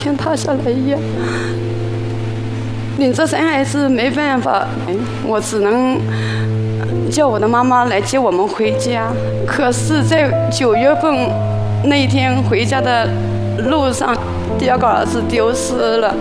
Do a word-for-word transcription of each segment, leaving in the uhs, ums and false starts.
天塌下来一样。领着三孩子没办法，我只能叫我的妈妈来接我们回家。可是，在九月份那一天回家的路上，第二个儿子丢失了。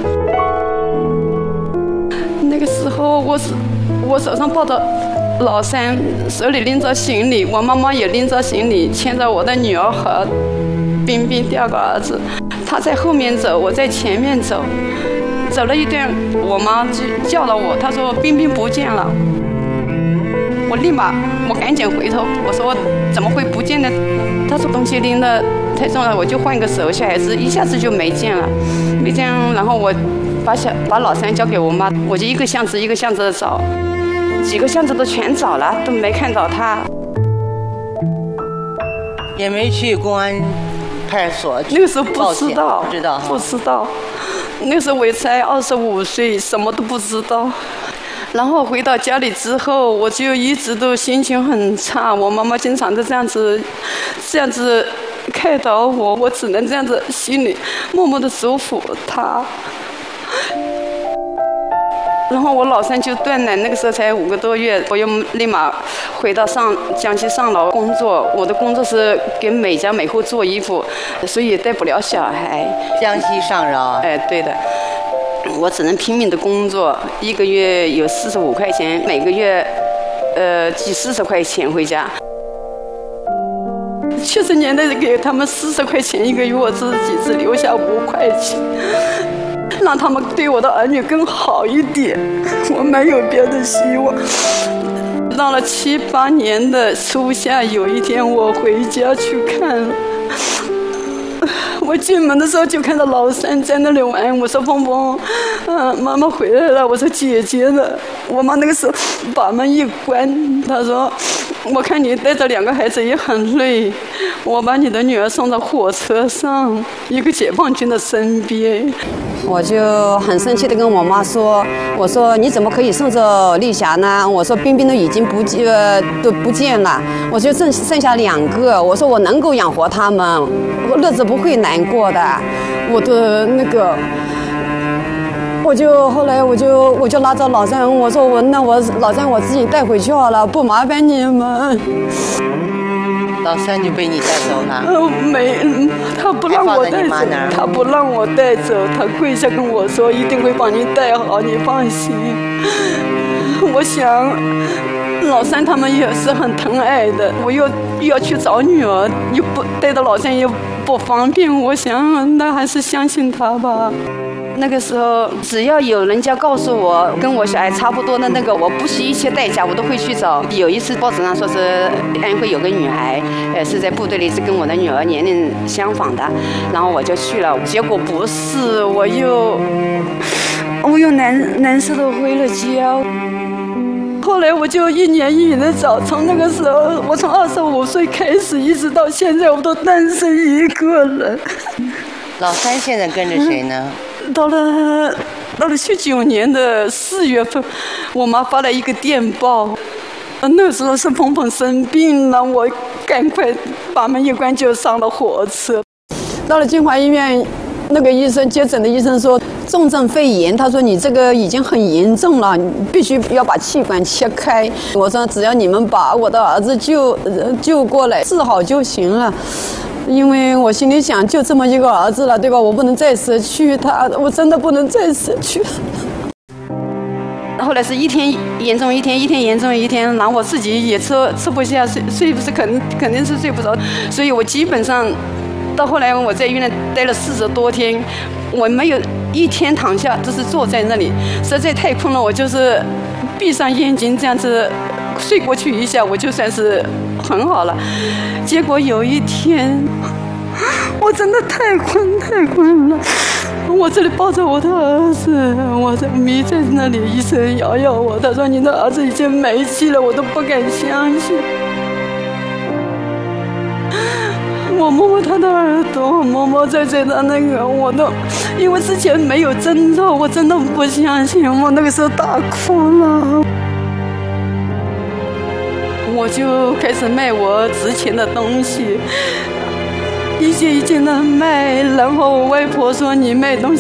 那个时候，我是我手上抱着老三，手里拎着行李，我妈妈也拎着行李，牵着我的女儿和冰冰第二个儿子。他在后面走，我在前面走。走了一段，我妈就叫了我，她说冰冰不见了。我立马，我赶紧回头，我说怎么会不见呢？她说东西拎得太重了，我就换个手。小孩子一下子就没见了，没见。然后我把小把老三交给我妈，我就一个巷子一个巷子的找，几个巷子都全找了，都没看到他。 也没去公安派出所。 那个时候不知道， 不知道， 不知道。那时候我才二十五岁，什么都不知道。然后回到家里之后，我就一直都心情很差。我妈妈经常都这样子，这样子开导我，我只能这样子心里默默的祝福她。然后我老三就断奶，那个时候才五个多月，我又立马回到上江西上饶工作。我的工作是给每家每户做衣服，所以带不了小孩。 江西上饶。 哎，对的，我只能拼命的工作，一个月有四十五块钱，每个月呃寄四十块钱回家。七十年代给他们四十块钱一个月，我自己只留下五块钱。让他们对我的儿女更好一点，我没有别的希望。到了七八年的初夏，有一天我回家去看了，我进门的时候就看到老三在那里玩。我说峰峰，嗯，妈妈回来了。我说姐姐呢？我妈那个时候把门一关，她说我看你带着两个孩子也很累，我把你的女儿送到火车上一个解放军的身边。 我就很生气地跟我妈说，我说你怎么可以送着丽霞呢？我说冰冰都已经不见呃都不见了，我就剩剩下两个，我说我能够养活他们，我日子不会难过的。我的那个，我就后来我就我就拉着老三，我说我那我老三我自己带回去好了，不麻烦你们。 老三就被你带走了？ 呃，没，他不让我带走，他不让我带走，他跪下跟我说一定会帮你带好，你放心。我想，老三他们也是很疼爱的，我又又要去找女儿，又不带着老三又不方便，我想那还是相信他吧。那个时候，只要有人家告诉我跟我小孩差不多的那个，我不惜一切代价，我都会去找。有一次报纸上说是安徽有个女孩，呃，是在部队里是跟我的女儿年龄相仿的，然后我就去了，结果不是，我又我又难难受的回了家。后来我就一年一年的找，从那个时候，我从二十五岁开始，一直到现在，我都单身一个人。 老三现在跟着谁呢？ 到了到了七九年的四月份，我妈发了一个电报，那时候是鹏鹏生病了，我赶快把门一关就上了火车。到了金华医院，那个医生接诊的医生说重症肺炎，他说你这个已经很严重了，你必须要把气管切开。我说只要你们把我的儿子救救过来治好就行了。因为我心里想，就这么一个儿子了，对吧？我不能再失去他，我真的不能再失去。后来是一天严重一天，一天严重一天，然后我自己也吃吃不下，睡睡不是肯肯定是睡不着，所以我基本上到后来我在医院待了四十多天，我没有一天躺下，就是坐在那里，实在太困了，我就是闭上眼睛这样子睡过去一下，我就算是很好了。结果有一天，我真的太困太困了，我这里抱着我的儿子，我的迷在那里，医生摇摇我，他说你的儿子已经没气了，我都不敢相信。我摸摸他的耳朵，摸摸在在的那个，我都因为之前没有征兆，我真的不相信，我那个时候大哭了。我就开始卖我值钱的东西， 一些一斤的卖，然后我外婆说你卖东西